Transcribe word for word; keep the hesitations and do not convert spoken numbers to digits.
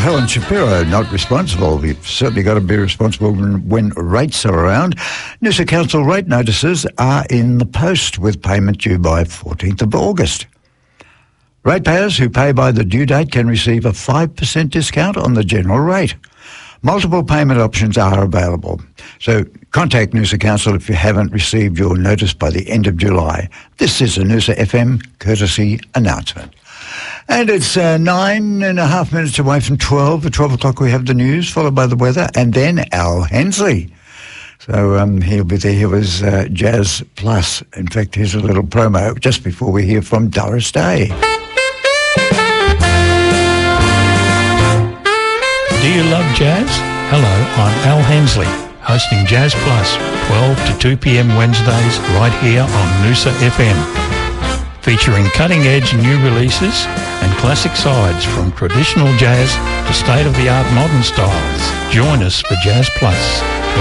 Helen Shapiro, not responsible. We've certainly got to be responsible when, when rates are around. Noosa Council rate notices are in the post with payment due by fourteenth of August. Ratepayers who pay by the due date can receive a five percent discount on the general rate. Multiple payment options are available. So contact Noosa Council if you haven't received your notice by the end of July. This is a Noosa F M courtesy announcement. And it's uh, nine and a half minutes away from twelve. At twelve o'clock we have the news, followed by the weather, and then Al Hensley. So um, he'll be there. He was uh, Jazz Plus. In fact, here's a little promo just before we hear from Doris Day. Do you love jazz? Hello, I'm Al Hensley, hosting Jazz Plus, twelve to two p.m. Wednesdays, right here on Noosa F M. Featuring cutting-edge new releases and classic sides from traditional jazz to state-of-the-art modern styles. Join us for Jazz Plus.